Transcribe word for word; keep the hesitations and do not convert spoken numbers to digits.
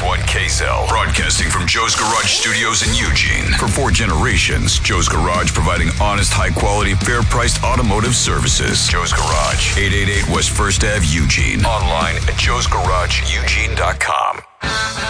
one K Z L. Broadcasting from Joe's Garage Studios in Eugene. For four generations, Joe's Garage providing honest, high-quality, fair-priced automotive services. Joe's Garage, eight eighty-eight West First Avenue, Eugene. Online at joes garage eugene dot com.